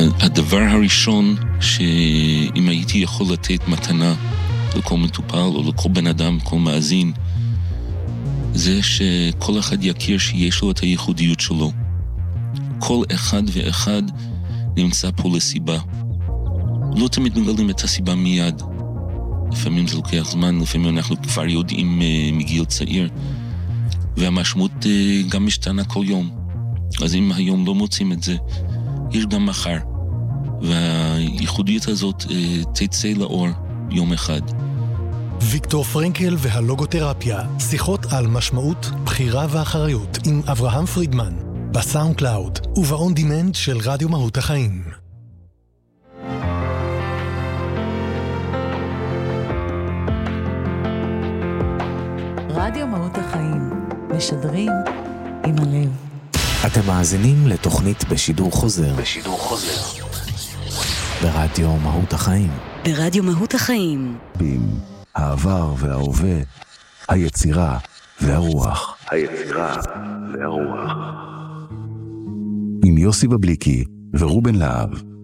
הדבר הראשון שאם הייתי יכול לתת מתנה לכל מטופל או לכל בן אדם, כל מאזין, זה שכל אחד יכיר שיש לו את הייחודיות שלו. כל אחד ואחד נמצא פה לסיבה. לא תמיד מגלים את הסיבה מיד. לפעמים זה לוקח זמן, לפעמים אנחנו כבר יודעים מגיל צעיר. והמשמעות גם משתנה כל יום. אז אם היום לא מוצאים את זה, יש גם מחר. והייחודיות הזאת תצא לאור יום אחד. ויקטור פרנקל והלוגותרפיה, שיחות על משמעות, בחירה ואחריות עם אברהם פרידמן, בסאונד קלאוד ובאון דימנד של רדיו מהות החיים. רדיו מהות החיים, משדרים עם הלב. אתם מאזינים לתוכנית בשידור חוזר. ברדיו מהות החיים. ברדיו מהות החיים. העבר וההווה, היצירה והרוח. עם יוסי בבליקי ורובן להב.